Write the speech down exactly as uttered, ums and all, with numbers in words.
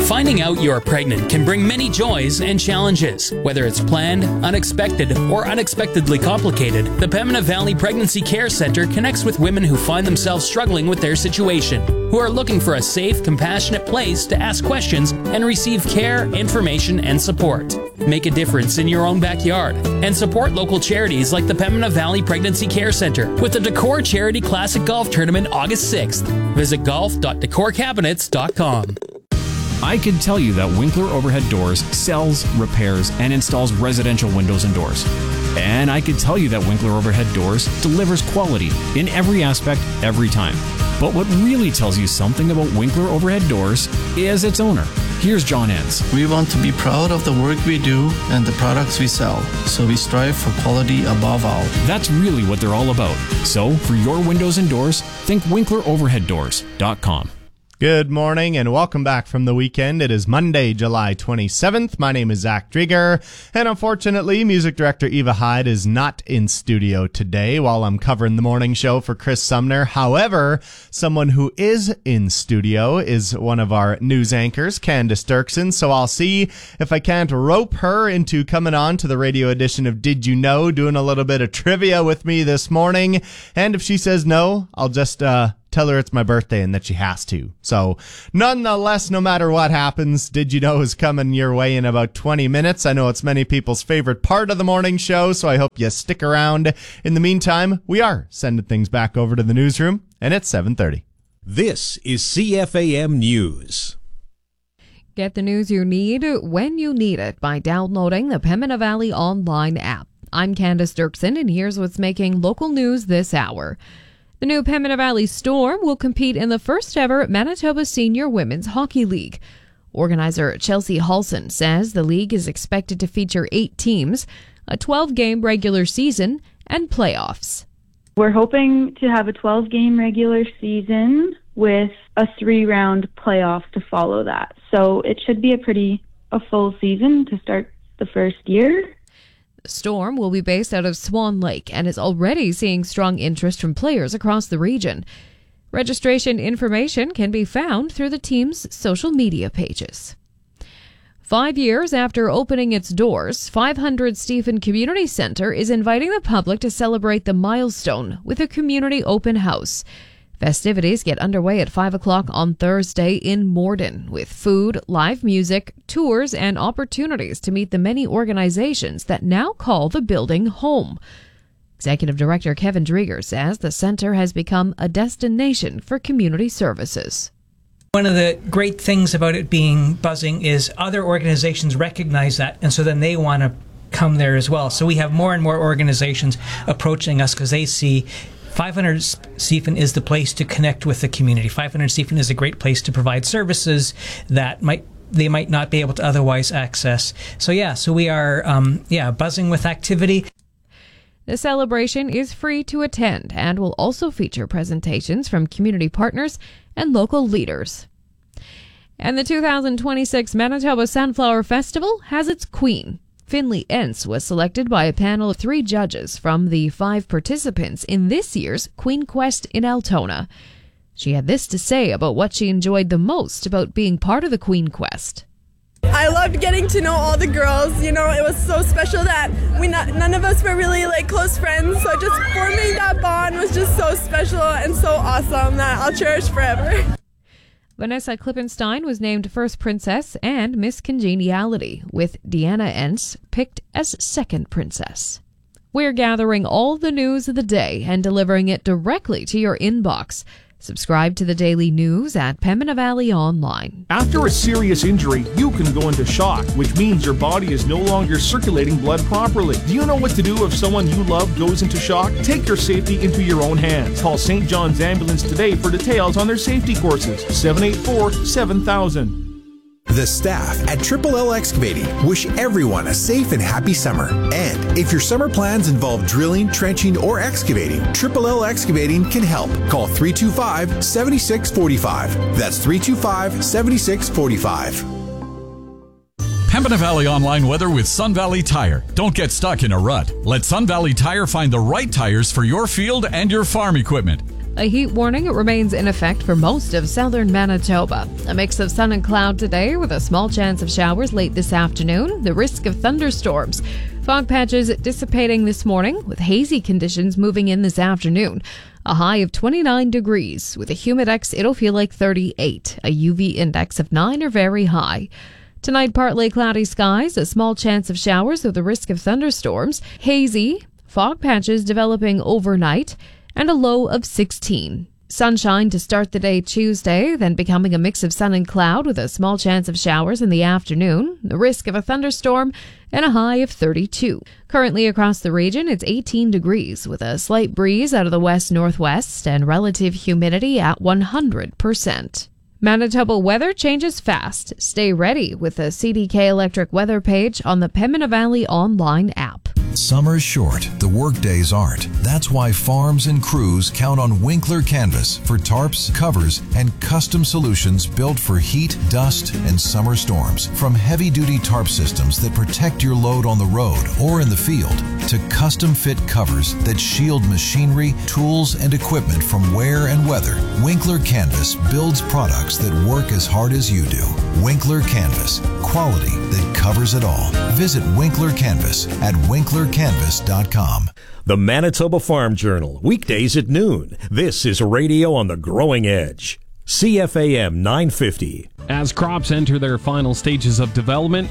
Finding out you're pregnant can bring many joys and challenges. Whether it's planned, unexpected, or unexpectedly complicated, the Pembina Valley Pregnancy Care Centre connects with women who find themselves struggling with their situation, who are looking for a safe, compassionate place to ask questions and receive care, information, and support. Make a difference in your own backyard and support local charities like the Pembina Valley Pregnancy Care Centre with the Decor Charity Classic Golf Tournament August sixth. Visit golf dot decor cabinets dot com. I can tell you that Winkler Overhead Doors sells, repairs, and installs residential windows and doors. And I can tell you that Winkler Overhead Doors delivers quality in every aspect, every time. But what really tells you something about Winkler Overhead Doors is its owner. Here's John Enns. We want to be proud of the work we do and the products we sell, so we strive for quality above all. That's really what they're all about. So, for your windows and doors, think winkler overhead doors dot com. Good morning and welcome back from the weekend. It is Monday, July twenty-seventh. My name is Zach Drieger, and unfortunately, music director Eva Hyde is not in studio today while I'm covering the morning show for Chris Sumner. However, someone who is in studio is one of our news anchors, Candace Dirksen, so I'll see if I can't rope her into coming on to the radio edition of Did You Know, doing a little bit of trivia with me this morning, and if she says no, I'll just, uh, tell her it's my birthday and that she has to. So, nonetheless, no matter what happens, Did You Know is coming your way in about twenty minutes. I know it's many people's favorite part of the morning show, so I hope you stick around. In the meantime, we are sending things back over to the newsroom, and it's seven thirty. This is C F A M News. Get the news you need when you need it by downloading the Pembina Valley Online app. I'm Candace Dirksen, and here's what's making local news this hour. The new Pembina Valley Storm will compete in the first ever Manitoba Senior Women's Hockey League. Organizer Chelsea Halson says the league is expected to feature eight teams, a twelve-game regular season, and playoffs. We're hoping to have a twelve-game regular season with a three-round playoff to follow that. So it should be a pretty a full season to start the first year. The Storm will be based out of Swan Lake and is already seeing strong interest from players across the region. Registration information can be found through the team's social media pages. Five years after opening its doors, five hundred Stephen Community Centre is inviting the public to celebrate the milestone with a community open house. Festivities get underway at five o'clock on Thursday in Morden, with food, live music, tours, and opportunities to meet the many organizations that now call the building home. Executive Director Kevin Drieger says the center has become a destination for community services. One of the great things about it being buzzing is other organizations recognize that, and so then they want to come there as well. So we have more and more organizations approaching us because they see five hundred Stephen is the place to connect with the community. five hundred Stephen is a great place to provide services that might they might not be able to otherwise access. So yeah, so we are um, yeah buzzing with activity. The celebration is free to attend and will also feature presentations from community partners and local leaders. And the two thousand twenty-six Manitoba Sunflower Festival has its queen. Finley Entz was selected by a panel of three judges from the five participants in this year's Queen Quest in Altona. She had this to say about what she enjoyed the most about being part of the Queen Quest. I loved getting to know all the girls. You know, it was so special that we not, none of us were really like close friends. So just forming that bond was just so special and so awesome that I'll cherish forever. Vanessa Klippenstein was named First Princess and Miss Congeniality, with Deanna Entz picked as Second Princess. We're gathering all the news of the day and delivering it directly to your inbox. Subscribe to the daily news at Pembina Valley Online. After a serious injury, you can go into shock, which means your body is no longer circulating blood properly. Do you know what to do if someone you love goes into shock? Take your safety into your own hands. Call Saint John's Ambulance today for details on their safety courses. seven eight four, seven thousand. The staff at Triple L Excavating wish everyone a safe and happy summer. And if your summer plans involve drilling, trenching, or excavating, Triple L Excavating can help. Call three two five, seven six four five. That's three two five, seven six four five. Pembina Valley Online weather with Sun Valley Tire. Don't get stuck in a rut. Let Sun Valley Tire find the right tires for your field and your farm equipment. A heat warning remains in effect for most of southern Manitoba. A mix of sun and cloud today with a small chance of showers late this afternoon. The risk of thunderstorms. Fog patches dissipating this morning with hazy conditions moving in this afternoon. A high of twenty-nine degrees. With a humidex, it'll feel like thirty-eight. A U V index of nine or very high. Tonight, partly cloudy skies, a small chance of showers with a risk of thunderstorms. Hazy, fog patches developing overnight, and a low of sixteen. Sunshine to start the day Tuesday, then becoming a mix of sun and cloud with a small chance of showers in the afternoon, the risk of a thunderstorm, and a high of thirty-two. Currently across the region, it's eighteen degrees with a slight breeze out of the west-northwest and relative humidity at one hundred percent. Manitoba weather changes fast. Stay ready with the C D K Electric weather page on the Pembina Valley online app. Summer's short, the workdays aren't. That's why farms and crews count on Winkler Canvas for tarps, covers, and custom solutions built for heat, dust, and summer storms. From heavy-duty tarp systems that protect your load on the road or in the field, to custom-fit covers that shield machinery, tools, and equipment from wear and weather, Winkler Canvas builds products that work as hard as you do. Winkler Canvas, quality that covers it all. Visit Winkler Canvas at winkler canvas dot com. The Manitoba Farm Journal, weekdays at noon. This is Radio on the Growing Edge. C F A M nine fifty. As crops enter their final stages of development,